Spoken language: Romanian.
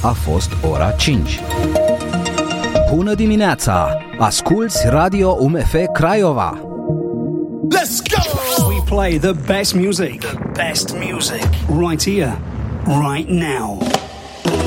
a fost ora 5. Bună dimineața! Asculți Radio UMF Craiova! Let's go! We play the best music. The best music. Right here, right now.